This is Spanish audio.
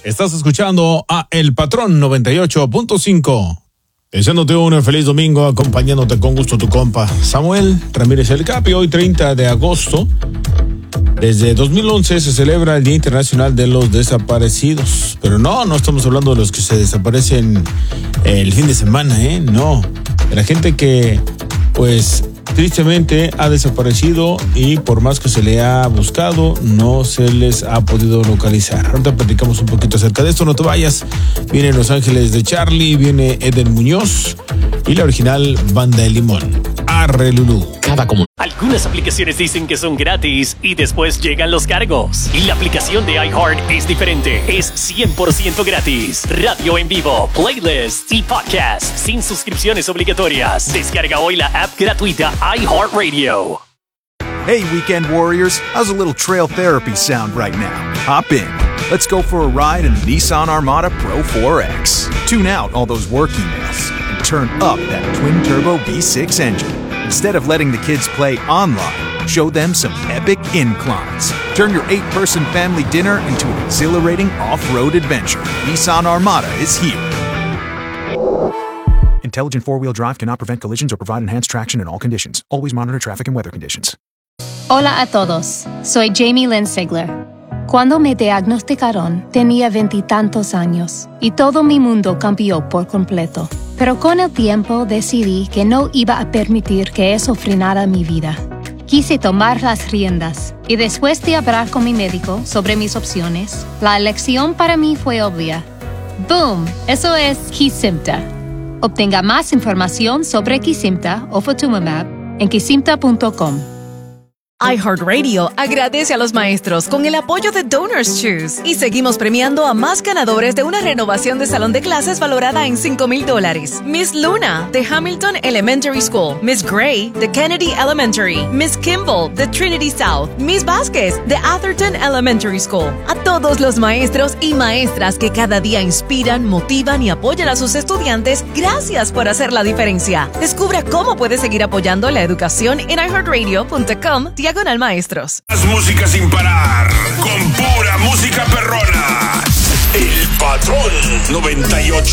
Estás escuchando a El Patrón 98.5. Deseándote un feliz domingo, acompañándote con gusto tu compa Samuel Ramírez El Capi. Hoy 30 de agosto. Desde 2011 se celebra el Día Internacional de los Desaparecidos. Pero no estamos hablando de los que se desaparecen el fin de semana, no. De la gente que, pues, tristemente ha desaparecido y por más que se le ha buscado, no se les ha podido localizar. Ahorita platicamos un poquito acerca de esto, no te vayas. Viene Los Ángeles de Charlie, viene Eden Muñoz y la original Banda de Limón. Arre Lulú. Algunas aplicaciones dicen que son gratis y después llegan los cargos. Y la aplicación de iHeart es diferente. Es 100% gratis. Radio en vivo, playlists y podcasts sin suscripciones obligatorias. Descarga hoy la app gratuita iHeartRadio. Hey, weekend warriors. How's a little trail therapy sound right now? Hop in. Let's go for a ride in the Nissan Armada Pro 4X. Tune out all those work emails and turn up that twin-turbo V6 engine. Instead of letting the kids play online, show them some epic inclines. Turn your 8-person family dinner into an exhilarating off-road adventure. Nissan Armada is here. Intelligent four-wheel drive cannot prevent collisions or provide enhanced traction in all conditions. Always monitor traffic and weather conditions. Hola a todos, soy Jamie Lynn Sigler. Cuando me diagnosticaron, tenía 20 y tantos años y todo mi mundo cambió por completo. Pero con el tiempo decidí que no iba a permitir que eso frenara mi vida. Quise tomar las riendas y después de hablar con mi médico sobre mis opciones, la elección para mí fue obvia. ¡Boom! Eso es Kesimpta. Obtenga más información sobre Kesimpta o Ofatumumab en kesimpta.com. iHeartRadio agradece a los maestros con el apoyo de Donors Choose y seguimos premiando a más ganadores de una renovación de salón de clases valorada en $5,000. Miss Luna, de Hamilton Elementary School. Miss Gray, de Kennedy Elementary. Miss Kimball, de Trinity South. Miss Vázquez, de Atherton Elementary School. A todos los maestros y maestras que cada día inspiran, motivan y apoyan a sus estudiantes, gracias por hacer la diferencia. Descubra cómo puedes seguir apoyando la educación en iHeartRadio.com/maestros. Las músicas sin parar, con pura música perrona. El Patrón 98.5.